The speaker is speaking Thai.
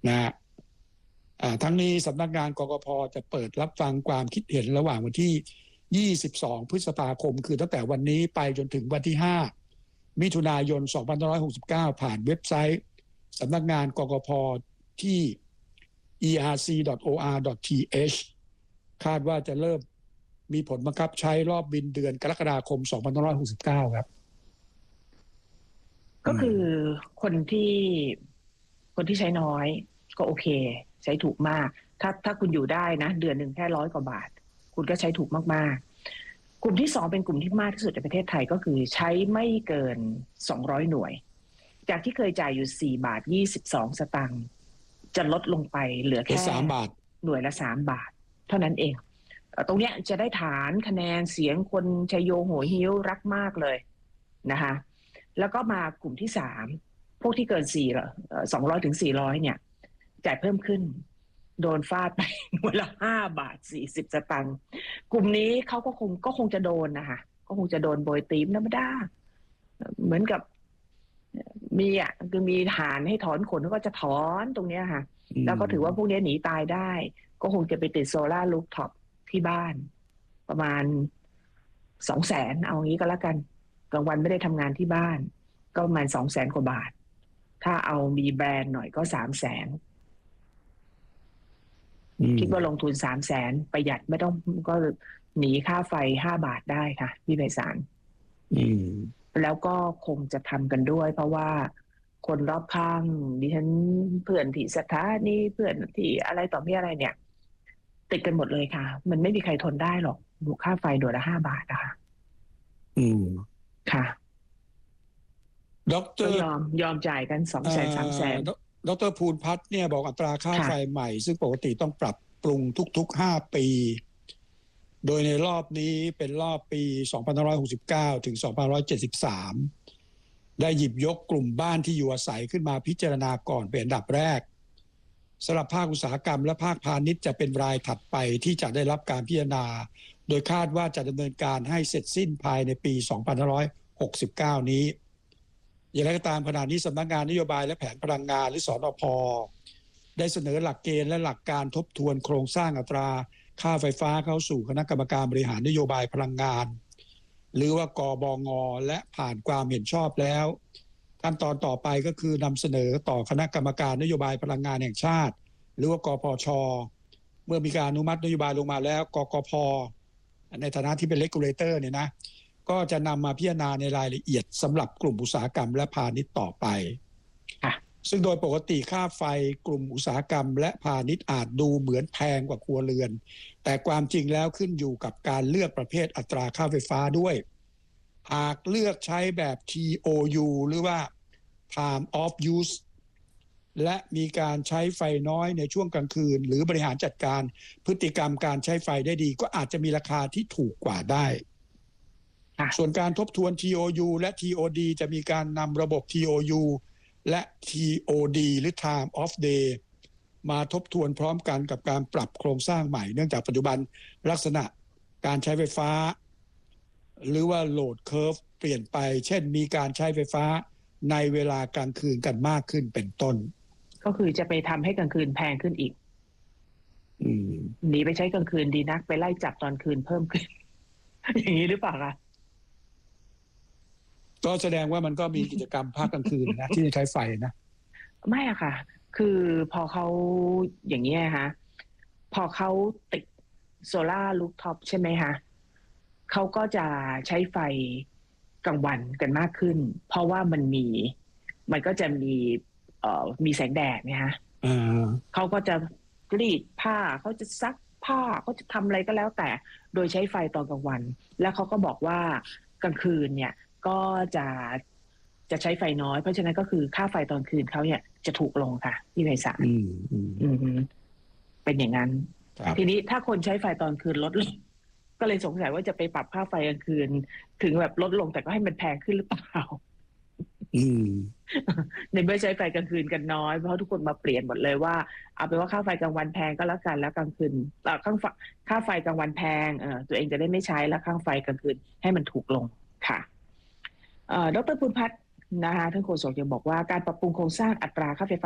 นะทั้งนี้สำนักงานกกพ.จะเปิดรับฟังความคิดเห็นระหว่างวันที่22พฤษภาคมคือตั้งแต่วันนี้ไปจนถึงวันที่5มิถุนายน2569ผ่านเว็บไซต์สำนักงานกกพ.ที่ erc.or.th คาดว่าจะเริ่มมีผลบังคับใช้รอบบินเดือนกรกฎาคม2569ครับก็คือคนที่ใช้น้อยก็โอเคใช้ถูกมากถ้าคุณอยู่ได้นะเดือนหนึ่งแค่100 กว่าบาทคุณก็ใช้ถูกมากๆกลุ่มที่2เป็นกลุ่มที่มากที่สุดในประเทศไทยก็คือใช้ไม่เกิน200หน่วยจากที่เคยจ่ายอยู่4 บาท 22 สตางค์จะลดลงไปเหลือแค่ 3 บาทหน่วยละ3 บาทเท่านั้นเองตรงเนี้ยจะได้ฐานคะแนนเสียงคนชัยโยโหหิ้วรักมากเลยนะคะแล้วก็มากลุ่มที่3พวกที่เกิน200 ถึง 400เนี่ยจ่ายเพิ่มขึ้นโดนฟาดไปหน่วยละ5 บาท 40 สตางค์กลุ่มนี้เขาก็คงจะโดนนะคะก็คงจะโดนโบยตีมธรรมดาเหมือนกับคือมีฐานให้ถอนขนก็จะถอนตรงเนี้ยค่ะแล้วก็ถือว่าพวกนี้หนีตายได้ก็คงจะไปติดโซล่ารูฟท็อปที่บ้านประมาณ200,000เอางี้ก็แล้วกันกลางวันไม่ได้ทำงานที่บ้านก็ประมาณ200,000 กว่าบาทถ้าเอามีแบรนด์หน่อยก็300,000คิดว่าลงทุน300,000ประหยัดไม่ต้องก็หนีค่าไฟ5 บาทได้ค่ะพี่ไพศาลแล้วก็คงจะทำกันด้วยเพราะว่าคนรอบข้างดิฉันเพื่อนที่สถานีเพื่อนที่อะไรต่อมีอะไรเนี่ยติดกันหมดเลยค่ะมันไม่มีใครทนได้หรอกดูค่าไฟหน่วยละ5 บาทนะคะค่ะดร. ยอมจ่ายกัน200,000 300,000 ดร.ภูลพัฒน์เนี่ยบอกอัตราค่าไฟใหม่ซึ่งปกติต้องปรับปรุงทุกๆ5 ปีโดยในรอบนี้เป็นรอบปี2569ถึง2573ได้หยิบยกกลุ่มบ้านที่อยู่อาศัยขึ้นมาพิจารณาก่อนเป็นอันดับแรกสำหรับภาคอุตสาหกรรมและภาคพาณิชย์จะเป็นรายถัดไปที่จะได้รับการพิจารณาโดยคาดว่าจะดำเนินการให้เสร็จสิ้นภายในปี2569นี้อย่างไรก็ตามขณะนี้สำนักงานนโยบายและแผนพลังงานหรือสนพ.ได้เสนอหลักเกณฑ์และหลักการทบทวนโครงสร้างอัตราค่าไฟฟ้าเข้าสู่คณะกรรมการบริหารนโยบายพลังงานหรือว่ากบง.และผ่านความเห็นชอบแล้วขั้นตอนต่อไปก็คือนำเสนอต่อคณะกรรมการนโยบายพลังงานแห่งชาติหรือว่ากพช.เมื่อมีการอนุมัตินโยบายลงมาแล้วกกพ.ในฐานะที่เป็น regulator เนี่ยนะก็จะนำมาพิจารณาในรายละเอียดสำหรับกลุ่มอุตสาหกรรมและพาณิชย์ต่อไปซึ่งโดยปกติค่าไฟกลุ่มอุตสาหกรรมและพาณิชย์อาจดูเหมือนแพงกว่าครัวเรือนแต่ความจริงแล้วขึ้นอยู่กับการเลือกประเภทอัตราค่าไฟฟ้าด้วยหากเลือกใช้แบบ TOU หรือว่า Time of Use และมีการใช้ไฟน้อยในช่วงกลางคืนหรือบริหารจัดการพฤติกรรมการใช้ไฟได้ดีก็อาจจะมีราคาที่ถูกกว่าได้ส่วนการทบทวน TOU และ TOD จะมีการนำระบบ TOU และ TOD หรือ Time of Day มาทบทวนพร้อมกันกับการปรับโครงสร้างใหม่เนื่องจากปัจจุบันลักษณะการใช้ไฟฟ้าหรือว่าโหลดเคอร์ฟเปลี่ยนไปเช่นมีการใช้ไฟฟ้าในเวลากลางคืนกันมากขึ้นเป็นต้นก็คือจะไปทำให้กลางคืนแพงขึ้นอีกหนีไปใช้กลางคืนดีนักไปไล่จับตอนคืนเพิ่มขึ้น อย่างนี้หรือเปล่าคะก็แสดงว่ามันก็มีกิจกรรมภาคกลางคืนนะที่ใช้ไฟนะไม่อะค่ะคือพอเขาอย่างนี้ฮะพอเขาติดโซล่ารูฟท็อปใช่ไหมคะเขาก็จะใช้ไฟกลางวันกันมากขึ้นเพราะว่ามันก็จะมีแสงแดดเนี่ยฮะเขาก็จะรีดผ้าเขาจะซักผ้าเขาจะทำอะไรก็แล้วแต่โดยใช้ไฟตอนกลางวันแล้วเขาก็บอกว่ากลางคืนเนี่ยก็จะใช้ไฟน้อยเพราะฉะนั้นก็คือค่าไฟตอนคืนเขาเนี่ยจะถูกลงค่ะพี่ไพศาลเป็นอย่างนั้นทีนี้ถ้าคนใช้ไฟตอนคืนลดลงก็เลยสงสัยว่าจะไปปรับค่าไฟกลางคืนถึงแบบลดลงแต่ก็ให้มันแพงขึ้นหรือเปล่าในเมื่อใช้ไฟกลางคืนกันน้อยเพราะทุกคนมาเปลี่ยนหมดเลยว่าเอาเป็นว่าค่าไฟกลางวันแพงก็แล้วกันแล้วกลางคืนค่าไฟกลางวันแพงตัวเองจะได้ไม่ใช้แล้วค่าไฟกลางคืนให้มันถูกลงค่ะดร.ภูลพัฒน์นะคะท่านโฆษกยังบอกว่าการปรับปรุงโครงสร้างอัตราค่าไฟฟ้า